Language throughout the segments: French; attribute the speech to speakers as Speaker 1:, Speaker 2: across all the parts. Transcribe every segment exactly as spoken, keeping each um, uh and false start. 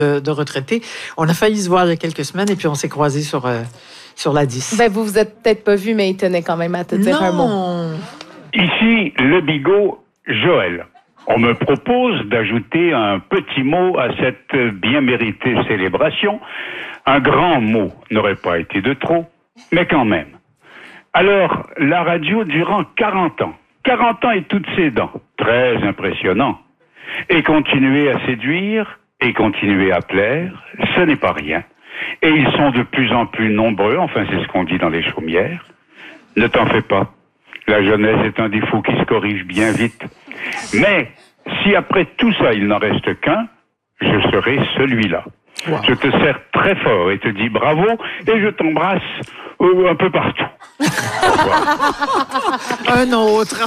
Speaker 1: de, de retraités. On a failli se voir il y a quelques semaines et puis on s'est croisés sur, euh, sur la dix.
Speaker 2: Ben, vous vous êtes peut-être pas vus, mais il tenait quand même à te dire
Speaker 1: non.
Speaker 2: un mot.
Speaker 3: Ici, le bigot Joël. On me propose d'ajouter un petit mot à cette bien méritée célébration. Un grand mot n'aurait pas été de trop, mais quand même. Alors, la radio durant quarante ans. quarante ans et toutes ses dents. Très impressionnant. Et continuer à séduire, et continuer à plaire, ce n'est pas rien. Et ils sont de plus en plus nombreux, enfin c'est ce qu'on dit dans les chaumières. Ne t'en fais pas. La jeunesse est un défaut qui se corrige bien vite. Mais, si après tout ça, il n'en reste qu'un, je serai celui-là. Wow. Je te serre très fort et te dis bravo et je t'embrasse euh, un peu partout.
Speaker 1: Un autre.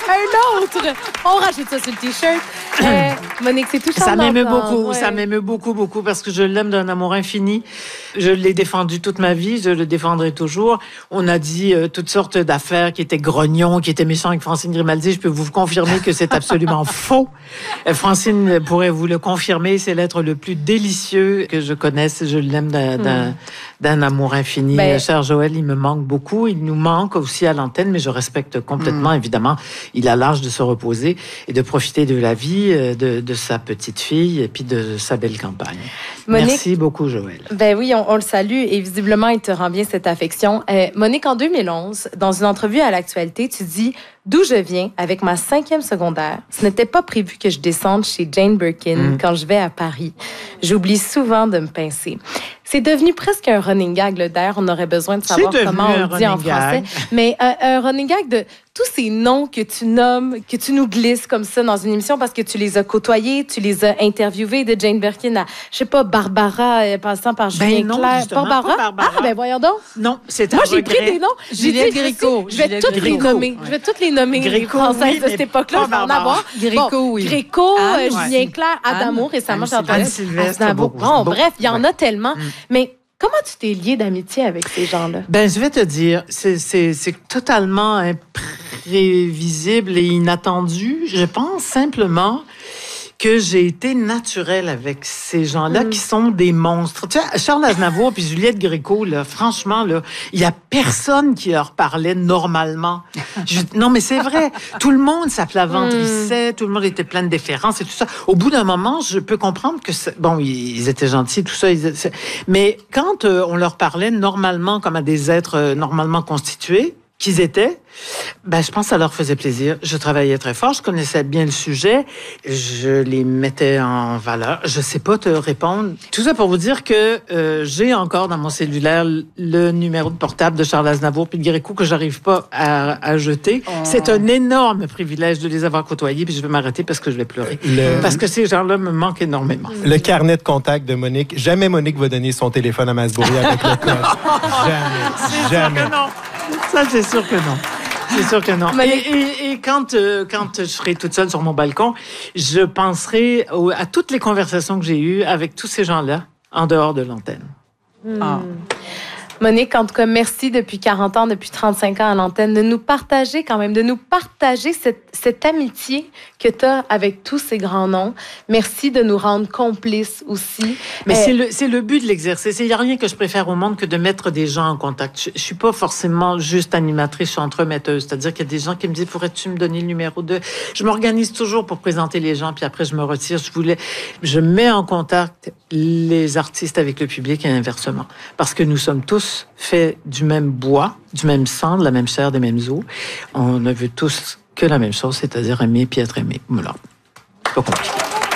Speaker 2: Un autre. On rajoute ça sur le T-shirt. Euh, Monique, c'est tout
Speaker 1: ça m'émeut beaucoup,
Speaker 2: ouais.
Speaker 1: ça m'émeut beaucoup, beaucoup parce que je l'aime d'un amour infini. Je l'ai défendu toute ma vie, je le défendrai toujours. On a dit euh, toutes sortes d'affaires qui étaient grognons, qui étaient méchants avec Francine Grimaldi. Je peux vous confirmer que c'est absolument faux. Euh, Francine pourrait vous le confirmer. C'est l'être le plus délicieux que je connaisse. Je l'aime d'un, d'un, mm. d'un amour infini. Ben, cher Joël, il me manque beaucoup. Il nous manque aussi à l'antenne, mais je respecte complètement, mm. évidemment. Il a l'âge de se reposer et de profiter de la vie, de, de sa petite fille et puis de sa belle campagne. Monique, merci beaucoup, Joël.
Speaker 2: Ben oui, on, on le salue et visiblement, il te rend bien cette affection. Euh, Monique, en deux mille onze, dans une entrevue à l'Actualité, tu dis « D'où je viens, avec ma cinquième secondaire, ce n'était pas prévu que je descende chez Jane Birkin mm. quand je vais à Paris. J'oublie souvent de me pincer. » C'est devenu presque un running gag. Là. D'ailleurs, on aurait besoin de savoir comment on le dit en français. Gag. Mais un, un running gag de tous ces noms que tu nommes, que tu nous glisses comme ça dans une émission parce que tu les as côtoyés, tu les as interviewés de Jane Birkin à, je sais pas, Barbara, euh, passant par Julien
Speaker 1: ben non,
Speaker 2: Clerc. Pas Barbara?
Speaker 1: Pas Barbara.
Speaker 2: Ah, ben voyons donc.
Speaker 1: Non, c'est un
Speaker 2: Moi, j'ai
Speaker 1: regret.
Speaker 2: pris des noms. J'ai
Speaker 1: Juliette
Speaker 2: dit,
Speaker 1: Gréco.
Speaker 2: Je vais
Speaker 1: Juliette
Speaker 2: toutes
Speaker 1: Gréco,
Speaker 2: les nommer.
Speaker 1: ouais.
Speaker 2: Je vais toutes les nommer.
Speaker 1: Gréco,
Speaker 2: les Françaises
Speaker 1: oui,
Speaker 2: de cette époque-là, je vais en avoir.
Speaker 1: Gréco,
Speaker 2: bon,
Speaker 1: oui.
Speaker 2: Gréco,
Speaker 1: Anne,
Speaker 2: euh,
Speaker 1: ouais.
Speaker 2: Julien Clerc, Adamo, récemment, j'ai entendu.
Speaker 1: Anne Sylvestre.
Speaker 2: Bon, bref, il y en a tellement. Mais comment tu t'es lié d'amitié avec ces gens-là?
Speaker 1: Ben, je vais te dire, c'est, c'est, c'est totalement imprévisible et inattendu. Je pense simplement que j'ai été naturelle avec ces gens-là mm. qui sont des monstres. Tu sais, Charles Aznavour puis Juliette Gréco, là, franchement, là, il y a personne qui leur parlait normalement. Je, non, mais c'est vrai. Tout le monde s'aplaventrissait, mm. tout le monde était plein de déférence et tout ça. Au bout d'un moment, je peux comprendre que c'est, bon, ils étaient gentils, tout ça, ils, mais quand euh, on leur parlait normalement comme à des êtres euh, normalement constitués, qu'ils étaient, ben, je pense que ça leur faisait plaisir. Je travaillais très fort, je connaissais bien le sujet, je les mettais en valeur. Je sais pas te répondre. Tout ça pour vous dire que euh, j'ai encore dans mon cellulaire le numéro de portable de Charles Aznavour puis de Gréco que j'arrive pas à, à jeter. Oh. C'est un énorme privilège de les avoir côtoyés, puis je vais m'arrêter parce que je vais pleurer. Le... Parce que ces gens-là me manquent énormément.
Speaker 4: Le carnet de contact de Monique. Jamais Monique va donner son téléphone à Masbouri avec le code. Jamais.
Speaker 1: C'est
Speaker 4: Jamais.
Speaker 1: Sûr que non. Ça, c'est sûr que non. C'est sûr que non. Et, et, et quand, euh, quand je serai toute seule sur mon balcon, je penserai au, à toutes les conversations que j'ai eues avec tous ces gens-là en dehors de l'antenne.
Speaker 2: Hmm. Ah. Monique, en tout cas, merci depuis quarante ans, depuis trente-cinq ans à l'antenne, de nous partager quand même, de nous partager cette, cette amitié que tu as avec tous ces grands noms. Merci de nous rendre complices aussi.
Speaker 1: Mais
Speaker 2: euh,
Speaker 1: c'est, le, c'est le but de l'exercice. Il n'y a rien que je préfère au monde que de mettre des gens en contact. Je ne suis pas forcément juste animatrice, je suis entremetteuse. C'est-à-dire qu'il y a des gens qui me disent « Pourrais-tu me donner le numéro de... » Je m'organise toujours pour présenter les gens, puis après je me retire. Je voulais... Je mets en contact les artistes avec le public et inversement. Parce que nous sommes tous fait du même bois, du même sang, de la même chair, des mêmes os. On ne veut tous que la même chose, c'est-à-dire aimer puis être aimé. Voilà. Pas compliqué.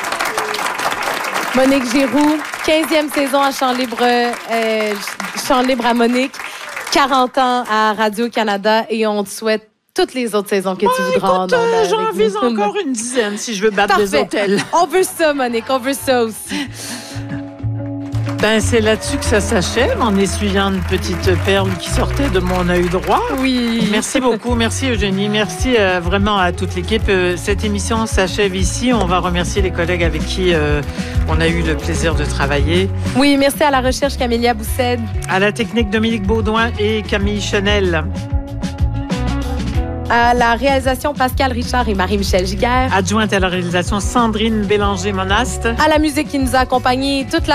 Speaker 2: Monique Giroux, quinzième saison à Chant Libre, euh, Chant Libre à Monique, quarante ans à Radio-Canada et on te souhaite toutes les autres saisons que
Speaker 1: bon,
Speaker 2: tu voudras.
Speaker 1: Écoute, euh, j'en vise encore une dizaine si je veux battre
Speaker 2: Parfait.
Speaker 1: les hôtels.
Speaker 2: On veut ça, Monique, on veut ça aussi.
Speaker 1: Ben, c'est là-dessus que ça s'achève, en essuyant une petite perle qui sortait de mon œil droit.
Speaker 2: Oui.
Speaker 1: Merci beaucoup. Merci, Eugénie. Merci euh, vraiment à toute l'équipe. Euh, cette émission s'achève ici. On va remercier les collègues avec qui euh, on a eu le plaisir de travailler.
Speaker 2: Oui, merci à la recherche, Camélia Boussed.
Speaker 1: À la technique, Dominique Baudouin et Camille Chenel.
Speaker 2: À la réalisation, Pascal Richard et Marie-Michel Giguère.
Speaker 1: Adjointe à la réalisation, Sandrine Bélanger-Monaste.
Speaker 2: À la musique qui nous a accompagnés toute la